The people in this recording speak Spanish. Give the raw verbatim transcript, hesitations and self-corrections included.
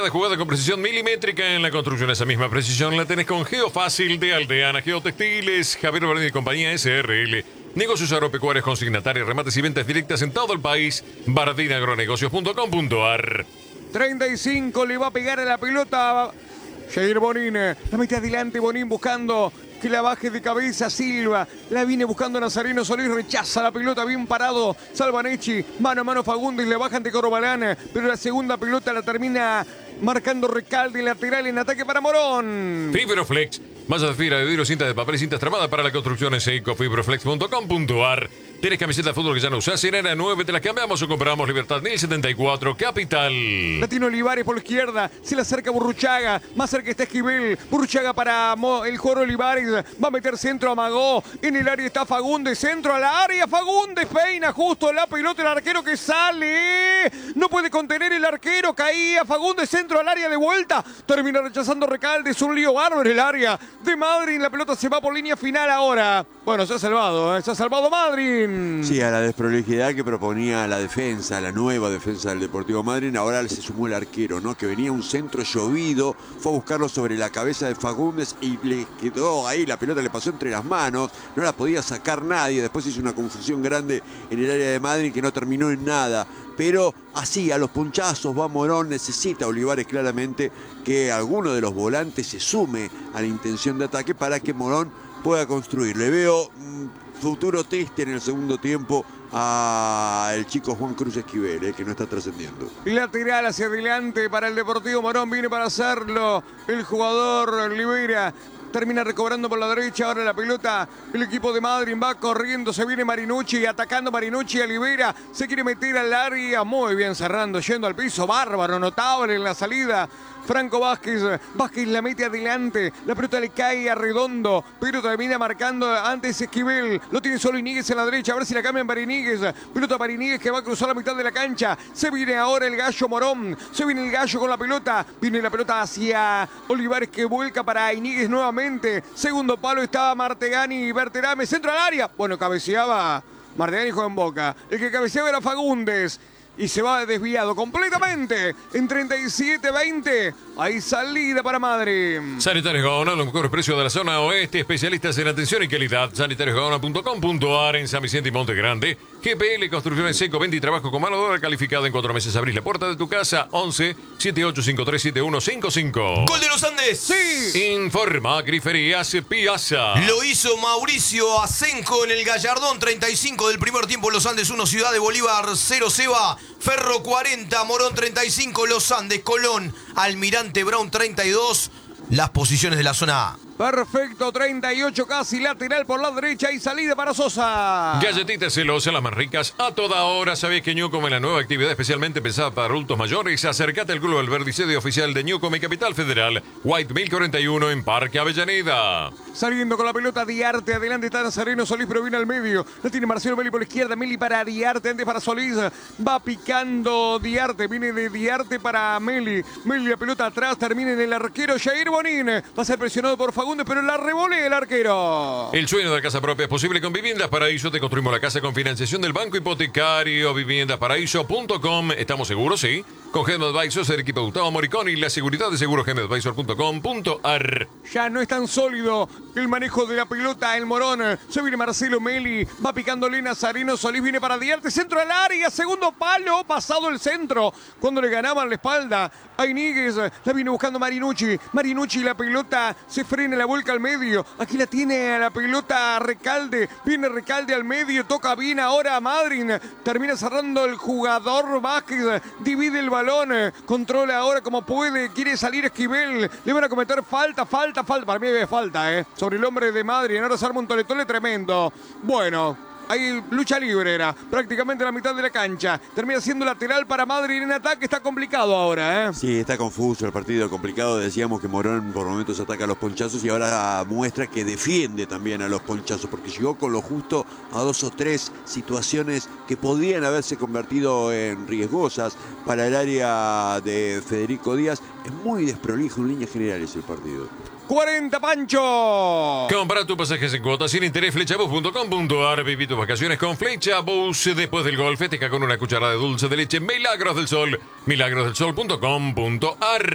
cada jugada con precisión milimétrica en la construcción. Esa misma precisión la tenés con Geofácil de Aldeana Geotextiles, Javier Bardini y compañía S R L. Negocios agropecuarios, consignatarios, remates y ventas directas en todo el país. bardini agronegocios punto com punto ar. treinta y cinco le va a pegar a la pelota Jair Bonín. La mete adelante Bonín buscando que la baje de cabeza Silva. La viene buscando Nazareno Solís. Rechaza la pelota. Bien parado Salvanechi. Mano a mano Fagundes. Le baja ante Corbalán. Pero la segunda pelota la termina marcando Recalde. Lateral en ataque para Morón. Fibroflex. Masa de fibra de vidrio, cinta de papel y cintas tramadas para la construcción en seco. Fibroflex punto com punto ar. ¿Tienes camiseta de fútbol que ya no usás? Si era nueve, te las cambiamos o compramos. Libertad mil setenta y cuatro, Capital. La tiene Olivares por la izquierda. Se le acerca Burruchaga. Más cerca está Esquivel. Burruchaga para Mo, el jugador Olivares. Va a meter centro a Magó. En el área está Fagundes. Centro a la área. Fagundes peina justo la pelota. El arquero que sale. No puede contener el arquero. Caía Fagundes. Centro al área de vuelta. Termina rechazando Recalde. Es un lío bárbaro el área de Madrid. La pelota se va por línea final ahora. Bueno, se ha salvado. ¿eh? Se ha salvado Madrid. Sí, a la desprolijidad que proponía la defensa, la nueva defensa del Deportivo Madryn, ahora se sumó el arquero, ¿no? Que venía un centro llovido, fue a buscarlo sobre la cabeza de Fagundes y le quedó ahí, la pelota le pasó entre las manos, no la podía sacar nadie, después hizo una confusión grande en el área de Madryn que no terminó en nada. Pero así, a los punchazos va Morón, necesita Olivares claramente que alguno de los volantes se sume a la intención de ataque para que Morón pueda construir. Le veo mmm, futuro triste en el segundo tiempo al chico Juan Cruz Esquivel, eh, que no está trascendiendo. Lateral hacia adelante para el Deportivo Morón, viene para hacerlo el jugador Oliveira. Termina recobrando por la derecha, ahora la pelota, el equipo de Madrid va corriendo, se viene Marinucci, atacando Marinucci, Oliveira, se quiere meter al área, muy bien cerrando, yendo al piso, bárbaro, notable en la salida. Franco Vázquez, Vázquez la mete adelante, la pelota le cae a Redondo, pero termina marcando antes Esquivel, lo tiene solo Iníguez en la derecha, a ver si la cambian para Iníguez, pelota para Iníguez que va a cruzar la mitad de la cancha, se viene ahora el Gallo Morón, se viene el Gallo con la pelota, viene la pelota hacia Olivares que vuelca para Iníguez nuevamente, segundo palo estaba Martegani y Berterame, centro al área, bueno, cabeceaba Martegani, juega en Boca, el que cabeceaba era Fagundes. Y se va desviado completamente en treinta y siete veinte. Hay salida para Madrid. Sanitarios Gaona, los mejores precios de la zona oeste. Especialistas en atención y calidad. sanitarios gaona punto com punto ar en San Vicente y Monte Grande. G P L, construcción en seco, venta y trabajo con mano de obra calificada. En cuatro meses abrís la puerta de tu casa. once, setenta y ocho, cincuenta y tres, setenta y uno, cincuenta y cinco. ¡Gol de los Andes! ¡Sí! Informa Griferías Piazza. Lo hizo Mauricio Asenjo en el Gallardón. treinta y cinco del primer tiempo. Los Andes uno, Ciudad de Bolívar cero, Seba. Ferro cuarenta, Morón treinta y cinco, Los Andes, Colón, Almirante Brown treinta y dos. Las posiciones de la zona A. Perfecto, treinta y ocho casi, lateral por la derecha y salida para Sosa. Galletitas celosas, las más ricas a toda hora. ¿Sabías que Newcom es la nueva actividad especialmente pensada para adultos mayores? Acércate al Club Alberdi, sede oficial de Newcom y Capital Federal. White mil cuarenta y uno en Parque Avellaneda. Saliendo con la pelota Diarte, adelante está Nazareno Solís, pero viene al medio. La tiene Marcelo Meli por la izquierda, Meli para Diarte, antes para Solís. Va picando Diarte, viene de Diarte para Meli. Meli la pelota atrás, termina en el arquero Jair Bonín. Va a ser presionado por Fagundes, pero la revolea el arquero. El sueño de la casa propia es posible con Viviendas Paraíso. Te construimos la casa con financiación del Banco Hipotecario. viviendas paraíso punto com. ¿Estamos seguros? Sí. Con Gem Advisors, el equipo de Gustavo Moricón y la seguridad de seguro gem advisor punto com punto ar. Ya no es tan sólido el manejo de la pelota, el Morón. Se viene Marcelo Meli, va picándole Nazareno Solís, viene para Diarte, centro al área, segundo palo, pasado el centro. Cuando le ganaban la espalda a Iníguez, la viene buscando Marinucci. Marinucci, la pelota se frena, la vuelca al medio. Aquí la tiene a la pelota Recalde, viene Recalde al medio, toca bien ahora a Madryn. Termina cerrando el jugador Vázquez, divide el balón, controla ahora como puede, quiere salir Esquivel. Le van a cometer falta, falta, falta. Para mí es falta, ¿eh? Sobre el hombre de Madrid. Ahora se arma un toletole tremendo. Bueno, hay lucha libre, era prácticamente la mitad de la cancha. Termina siendo lateral para Madrid en ataque. Está complicado ahora, ¿eh? Sí, está confuso el partido, complicado. Decíamos que Morón por momentos ataca a los ponchazos y ahora muestra que defiende también a los ponchazos, porque llegó con lo justo a dos o tres situaciones que podían haberse convertido en riesgosas para el área de Federico Díaz. Es muy desprolijo en líneas generales el partido. cuarenta, Pancho. Compra tu pasajes en cuotas sin interés, flechabus punto com punto ar. Viví tus vacaciones con Flechabus. Después del gol, festeja con una cucharada de dulce de leche Milagros del Sol. milagros del sol punto com punto ar.